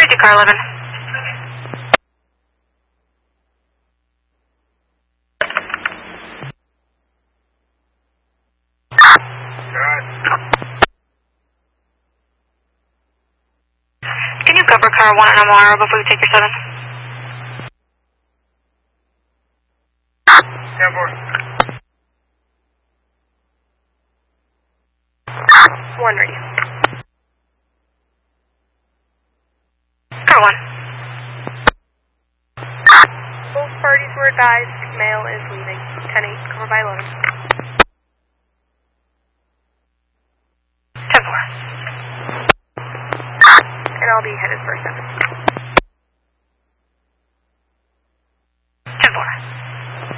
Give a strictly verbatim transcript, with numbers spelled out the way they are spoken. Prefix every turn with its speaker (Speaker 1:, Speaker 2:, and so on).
Speaker 1: thirty-two, car eleven. Can you cover car one on Amara before you take your seven?
Speaker 2: ten four.
Speaker 1: One ready. Car one.
Speaker 3: Both parties were advised male is leaving. ten eight, cover by eleven.
Speaker 1: ten four.
Speaker 3: And I'll be headed for seven.